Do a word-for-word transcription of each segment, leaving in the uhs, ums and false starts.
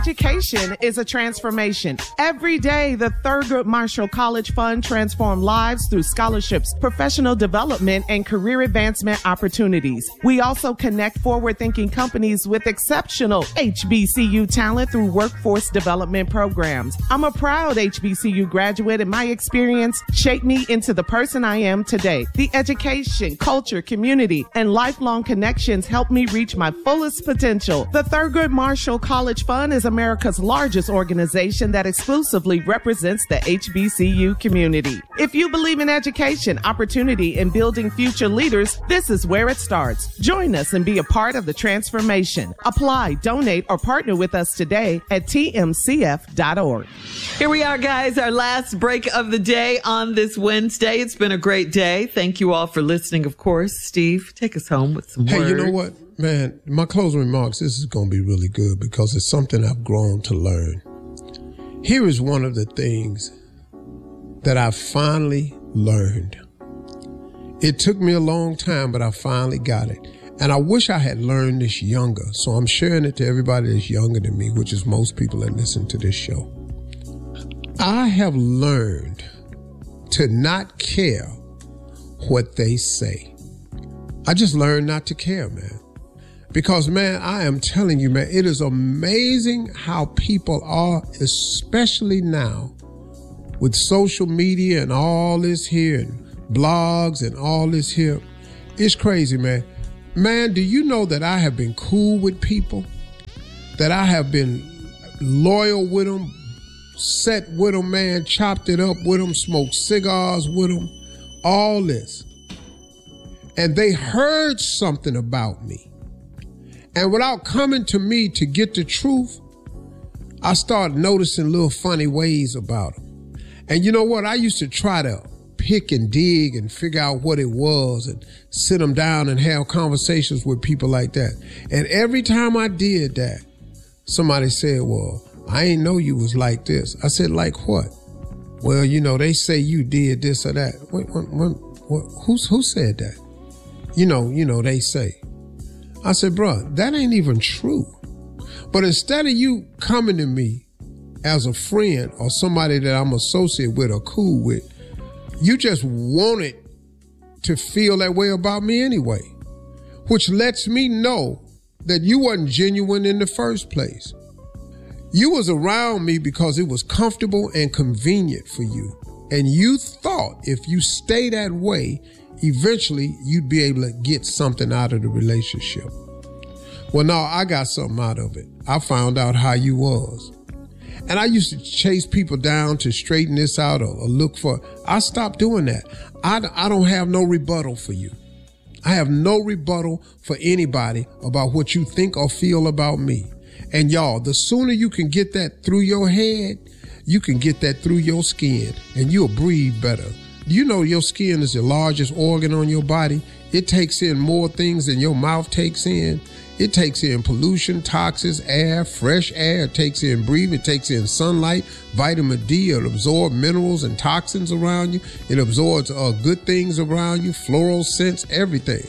Education is a transformation. Every day, the Thurgood Marshall College Fund transforms lives through scholarships, professional development, and career advancement opportunities. We also connect forward-thinking companies with exceptional H B C U talent through workforce development programs. I'm a proud H B C U graduate, and my experience shaped me into the person I am today. The education, culture, community, and lifelong connections help me reach my fullest potential. The Thurgood Marshall College Fund is America's largest organization that exclusively represents the H B C U community. If you believe in education, opportunity, and building future leaders, this is where it starts. Join us and be a part of the transformation. Apply, donate, or partner with us today at T M C F dot org. Here we are, guys, our last break of the day on this Wednesday. It's been a great day. Thank you all for listening, of course. Steve, take us home with some hey, words. Hey, you know what? Man, my closing remarks, this is going to be really good because it's something I've grown to learn. Here is one of the things that I finally learned. It took me a long time, but I finally got it. And I wish I had learned this younger. So I'm sharing it to everybody that's younger than me, which is most people that listen to this show. I have learned to not care what they say. I just learned not to care, man. Because, man, I am telling you, man, it is amazing how people are, especially now with social media and all this here and blogs and all this here. It's crazy, man. Man, do you know that I have been cool with people? That I have been loyal with them, set with them, man, chopped it up with them, smoked cigars with them, all this. And they heard something about me. And without coming to me to get the truth, I started noticing little funny ways about them. And you know what? I used to try to pick and dig and figure out what it was and sit them down and have conversations with people like that. And every time I did that, somebody said, well, I ain't know you was like this. I said, like what? Well, you know, they say you did this or that. Wait, what, what, what, who's, who said that? You know, you know, they say. I said, bro, that ain't even true. But instead of you coming to me as a friend or somebody that I'm associated with or cool with, you just wanted to feel that way about me anyway, which lets me know that you wasn't genuine in the first place. You was around me because it was comfortable and convenient for you. And you thought if you stay that way, eventually you'd be able to get something out of the relationship. Well, no, I got something out of it. I found out how you was. And I used to chase people down to straighten this out or, or look for, I stopped doing that. I, I don't have no rebuttal for you. I have no rebuttal for anybody about what you think or feel about me. And y'all, the sooner you can get that through your head, you can get that through your skin and you'll breathe better. You know your skin is the largest organ on your body. It takes in more things than your mouth takes in. It takes in pollution, toxins, air, fresh air. It takes in breathing. It takes in sunlight, vitamin D. It absorbs minerals and toxins around you. It absorbs uh, good things around you, floral scents, everything.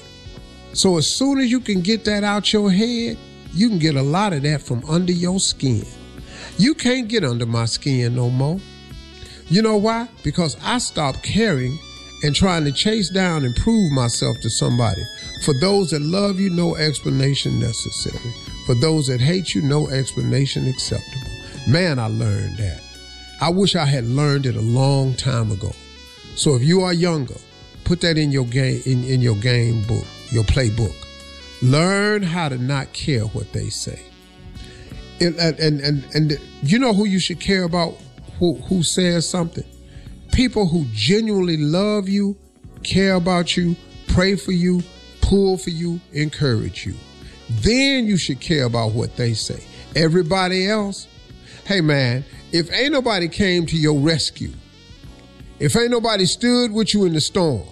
So as soon as you can get that out your head, you can get a lot of that from under your skin. You can't get under my skin no more. You know why? Because I stopped caring and trying to chase down and prove myself to somebody. For those that love you, no explanation necessary. For those that hate you, no explanation acceptable. Man, I learned that. I wish I had learned it a long time ago. So if you are younger, put that in your game, in, in your game book, your playbook. Learn how to not care what they say. And, and, and, and you know who you should care about? Who, who says something? People who genuinely love you, care about you, pray for you, pull for you, encourage you. Then you should care about what they say. Everybody else, hey man, if ain't nobody came to your rescue, if ain't nobody stood with you in the storm,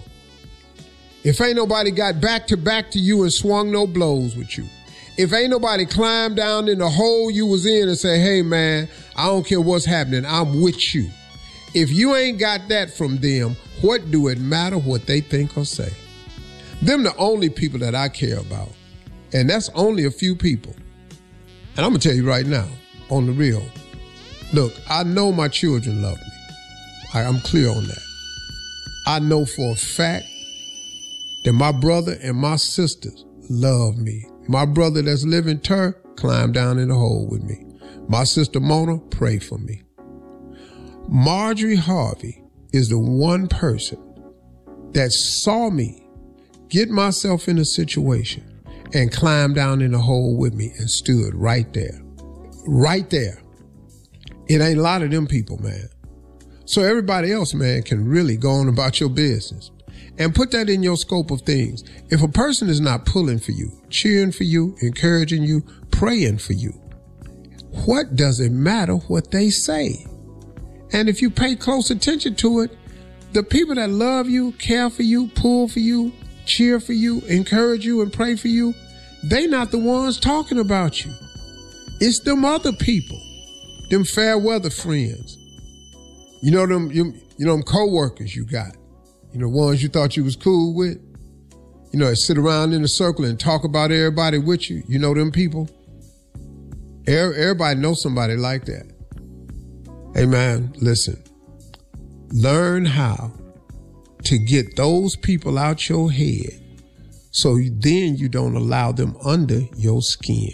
if ain't nobody got back to back to you and swung no blows with you, if ain't nobody climbed down in the hole you was in and say, hey man, I don't care what's happening, I'm with you. If you ain't got that from them, what do it matter what they think or say? Them the only people that I care about. And that's only a few people. And I'm going to tell you right now, on the real. Look, I know my children love me. I, I'm clear on that. I know for a fact that my brother and my sisters love me. My brother that's living Tur climbed down in the hole with me. My sister Mona, pray for me. Marjorie Harvey is the one person that saw me get myself in a situation and climbed down in the hole with me and stood right there. Right there. It ain't a lot of them people, man. So everybody else, man, can really go on about your business and put that in your scope of things. If a person is not pulling for you, cheering for you, encouraging you, praying for you, what does it matter what they say? And if you pay close attention to it, the people that love you, care for you, pull for you, cheer for you, encourage you, and pray for you, they not the ones talking about you. It's them other people, them fair weather friends. You know them, you, you know them co-workers you got. You know, ones you thought you was cool with. You know, that sit around in a circle and talk about everybody with you. You know them people? Everybody knows somebody like that. Hey man, listen. Learn how to get those people out your head so then you don't allow them under your skin.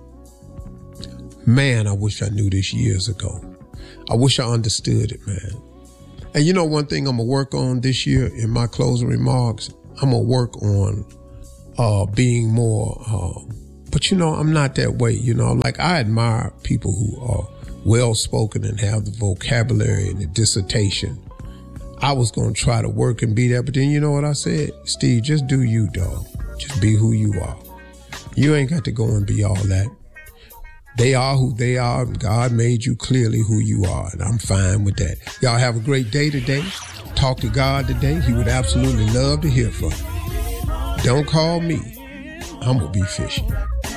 Man, I wish I knew this years ago. I wish I understood it, man. And you know one thing I'm going to work on this year in my closing remarks? I'm going to work on uh, being more, uh, but you know, I'm not that way. You know, like I admire people who are well-spoken and have the vocabulary and the dissertation. I was going to try to work and be that, but then you know what I said? Steve, just do you, dog. Just be who you are. You ain't got to go and be all that. They are who they are, and God made you clearly who you are, and I'm fine with that. Y'all have a great day today. Talk to God today. He would absolutely love to hear from you. Don't call me. I'm going to be fishing.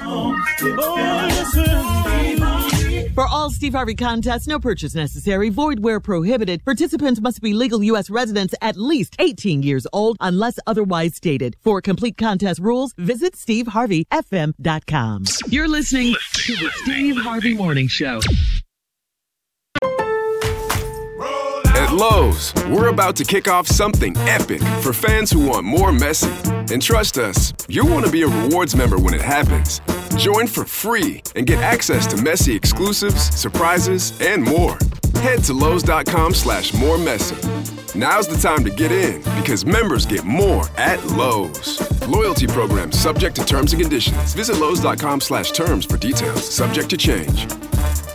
For all Steve Harvey contests, no purchase necessary, void where prohibited. Participants must be legal U S residents at least eighteen years old unless otherwise stated. For complete contest rules, visit steve harvey f m dot com. You're listening to the Steve Harvey Morning Show. At Lowe's, we're about to kick off something epic for fans who want more Messi. And trust us, you'll want to be a rewards member when it happens. Join for free and get access to Messi exclusives, surprises, and more. Head to Lowe's.com slash more Messi. Now's the time to get in because members get more at Lowe's. Loyalty program subject to terms and conditions. Visit Lowe's.com slash terms for details. Subject to change.